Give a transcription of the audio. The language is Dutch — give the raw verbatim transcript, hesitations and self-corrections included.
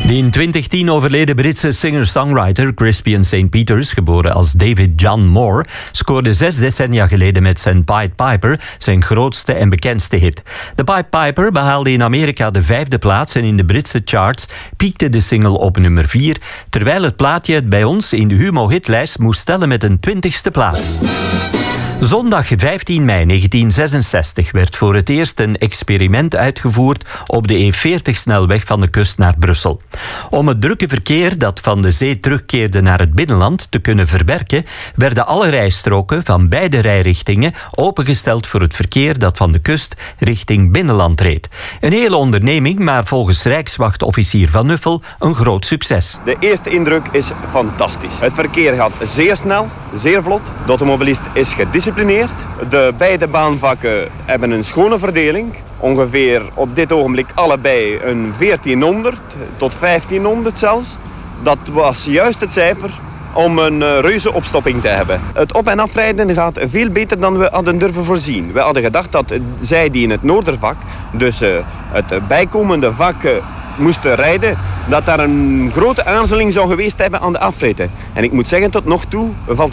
De in twintig tien overleden Britse singer-songwriter Crispian Saint Peters, geboren als David John Moore, scoorde zes decennia geleden met zijn Pied Piper zijn grootste en bekendste hit. De Pied Piper behaalde in Amerika de vijfde plaats en in de Britse charts piekte de single op nummer vier, terwijl het plaatje het bij ons in de Humo-hitlijst moest tellen met een twintigste plaats. Zondag vijftien mei negentien zesenzestig werd voor het eerst een experiment uitgevoerd op de E veertig-snelweg van de kust naar Brussel. Om het drukke verkeer dat van de zee terugkeerde naar het binnenland te kunnen verwerken, werden alle rijstroken van beide rijrichtingen opengesteld voor het verkeer dat van de kust richting binnenland reed. Een hele onderneming, maar volgens Rijkswachtofficier Van Nuffel een groot succes. De eerste indruk is fantastisch. Het verkeer gaat zeer snel, zeer vlot. De automobilist is gedisciplineerd. De beide baanvakken hebben een schone verdeling. Ongeveer op dit ogenblik allebei een veertienhonderd tot vijftienhonderd zelfs. Dat was juist het cijfer om een reuze opstopping te hebben. Het op- en afrijden gaat veel beter dan we hadden durven voorzien. We hadden gedacht dat zij die in het noordervak, dus het bijkomende vak, moesten rijden, dat daar een grote aarzeling zou geweest hebben aan de afritten. En ik moet zeggen, tot nog toe valt